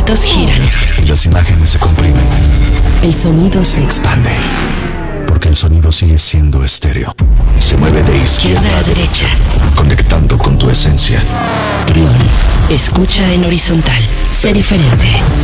aparatos giran. Y las imágenes se comprimen. El sonido Se expande. Porque el sonido sigue siendo estéreo. Se mueve de izquierda a derecha, conectando con tu esencia. Trión. Escucha en horizontal. Sé diferente.